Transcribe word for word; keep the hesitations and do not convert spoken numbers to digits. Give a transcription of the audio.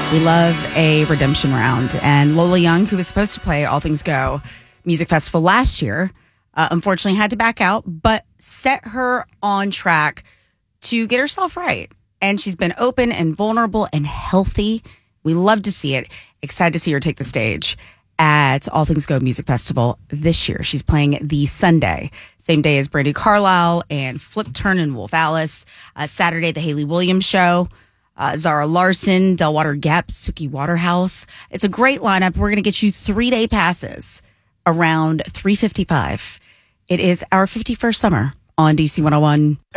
We love a redemption round. And Lola Young, who was supposed to play All Things Go Music Festival last year, uh, unfortunately had to back out, but set her on track to get herself right. And she's been open and vulnerable and healthy. We love to see it. Excited to see her take the stage at All Things Go Music Festival this year. She's playing the Sunday, same day as Brandi Carlile and Flip Turn and Wolf Alice. Uh, Saturday, the Hayley Williams Show. Uh, Zara Larson, Delwater Gap, Suki Waterhouse. It's a great lineup. We're going to get you three-day passes around three fifty-five. It is our fifty-first summer on D C one oh one.